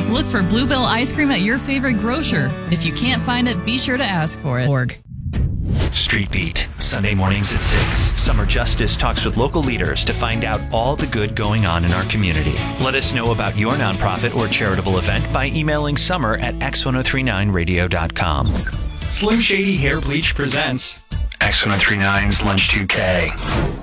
Look for Bluebell ice cream at your favorite grocer. If you can't find it, be sure to ask for it. Street Beat, Sunday mornings at 6. Summer Justice talks with local leaders to find out all the good going on in our community. Let us know about your nonprofit or charitable event by emailing summer@x1039radio.com. Slim Shady Hair Bleach presents X1039's Lunch 2K.